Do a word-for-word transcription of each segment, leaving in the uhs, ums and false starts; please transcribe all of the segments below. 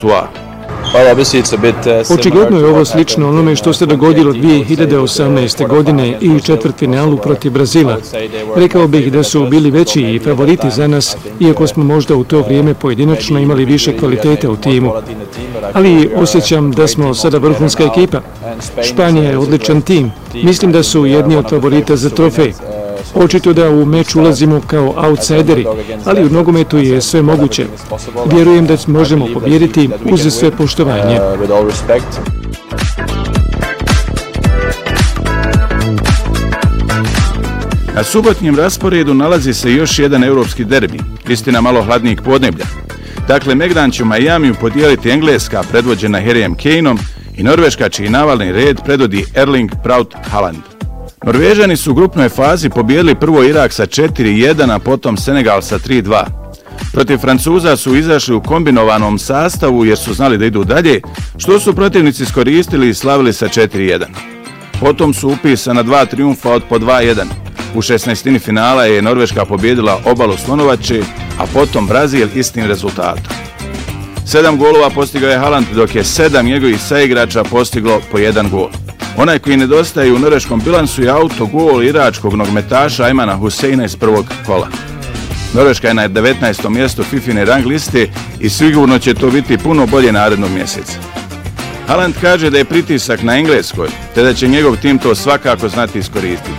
Očigledno je ovo slično onome što se dogodilo dvije hiljade osamnaeste. godine i četvrtfinalu protiv Brazila. Rekao bih da su bili veći i favoriti za nas, iako smo možda u to vrijeme pojedinačno imali više kvalitete u timu. Ali osjećam da smo sada vrhunska ekipa. Španija je odličan tim. Mislim da su jedni od favorita za trofej. Očito da u meč ulazimo kao outsideri, ali u nogometu je sve moguće. Vjerujem da možemo pobijediti uz sve poštovanje. Na subotnjem rasporedu nalazi se još jedan europski derbi, istina malo hladnijeg podneblja. Dakle, megdan će u Majamiju podijeliti Engleska predvođena Harryjem Kaneom i Norveška čiji navalni red predvodi Erling Braut Haaland. Norvežani su u grupnoj fazi pobijedili prvo Irak sa četiri jedan, a potom Senegal sa tri dva. Protiv Francuza su izašli u kombinovanom sastavu jer su znali da idu dalje, što su protivnici iskoristili i slavili sa četiri jedan. Potom su upisana dva trijumfa od po dva jedan. U šesnaestini finala je Norveška pobijedila obalu Slonovače, a potom Brazil istim rezultatom. Sedam golova postigao je Haaland, dok je sedam njegovih saigrača postiglo po jedan gol. Onaj koji nedostaje u norveškom bilansu je autogol iračkog nogmetaša Ajmana Huseina iz prvog kola. Norveška je na devetnaestom mjestu Fifine rang liste i sigurno će to biti puno bolje narednog mjeseca. Haaland kaže da je pritisak na Engleskoj, te da će njegov tim to svakako znati iskoristiti.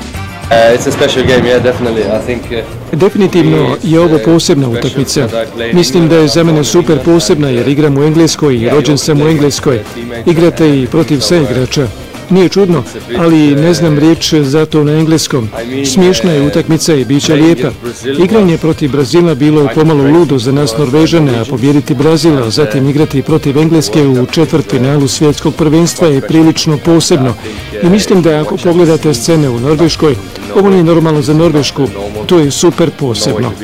Definitivno je ovo posebna utakmica. Mislim da je za mene super posebna jer igram u Engleskoj i rođen sam u Engleskoj. Igrate i protiv saigrača. Nije čudno, ali ne znam riječ za to na engleskom. Smiješna je utakmica i bit će lijepa. Igranje protiv Brazila bilo je pomalo ludo za nas Norvežane, a pobijediti Brazila, zatim igrati protiv Engleske u četvrtfinalu svjetskog prvenstva je prilično posebno. I mislim da ako pogledate scene u Norveškoj, ovo nije normalno za Norvešku, to je super posebno.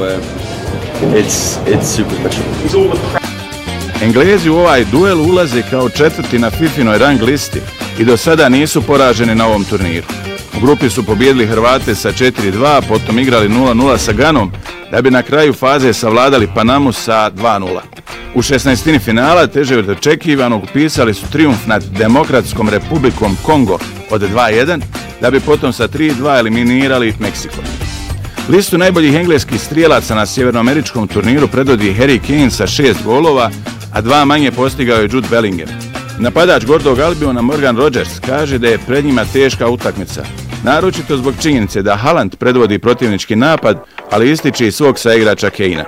Englezi u ovaj duel ulaze kao četvrti na Fifinoj rang listi i do sada nisu poraženi na ovom turniru. U grupi su pobijedili Hrvate sa četiri dva, potom igrali nula nula sa Ganom, da bi na kraju faze savladali Panamu sa dva nula. U šesnaestini finala, teže od očekivanog, upisali su trijumf nad Demokratskom republikom Kongo od dva jedan, da bi potom sa tri dva eliminirali Meksiko. Listu najboljih engleskih strijelaca na sjevernoameričkom turniru predvodi Harry Kane sa šest golova, a dva manje postigao je Jude Bellingham. Napadač Gordog Albiona Morgan Rogers kaže da je pred njima teška utakmica, naročito zbog činjenice da Haaland predvodi protivnički napad, ali ističe i svog saigrača Kanea.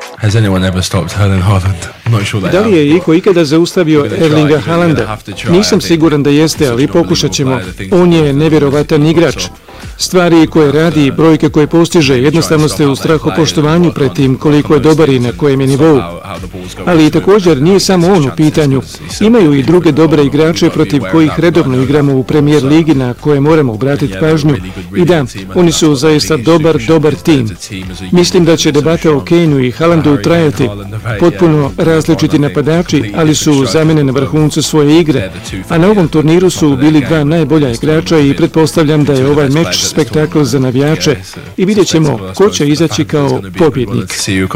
Da li je iko ikada zaustavio Erlinga Haalanda? Nisam siguran da jeste, ali pokušat ćemo. On je nevjerovatan igrač. Stvari koje radi i brojke koje postiže, jednostavno ste u strahopoštovanju pred tim koliko je dobar i na kojem je nivou. Ali također nije samo on u pitanju. Imaju i druge dobre igrače protiv kojih redovno igramo u Premier ligi na koje moramo obratiti pažnju. I da, oni su zaista dobar, dobar tim. Mislim da će debata o Kaneu i Haalandu trajati. Potpuno različiti napadači, ali su za mene na vrhuncu svoje igre. A na ovom turniru su bili dva najbolja igrača i pretpostavljam da je ovaj meč spektakl za navijače i vidjet ćemo ko će izaći kao pobjednik.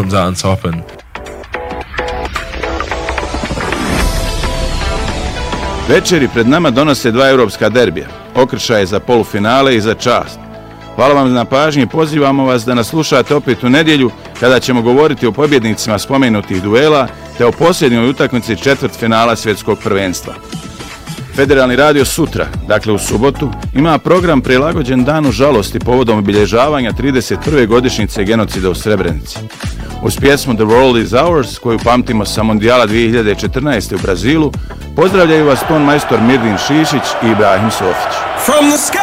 Večeri pred nama donose dva europska derbija, okršaje za polufinale i za čast. Hvala vam na pažnji i pozivamo vas da nas slušate opet u nedjelju kada ćemo govoriti o pobjednicima spomenutih duela te o posljednjoj utakmici četvrtfinala svjetskog prvenstva. Federalni radio sutra, dakle u subotu, ima program prilagođen danu žalosti povodom obilježavanja trideset prve godišnjice genocida u Srebrenici. Uz pjesmu The World is Ours, koju pamtimo sa Mondijala dvije hiljade četrnaeste. u Brazilu, pozdravljaju vas ton majstor Mirdin Šišić i Ibrahim Sofić.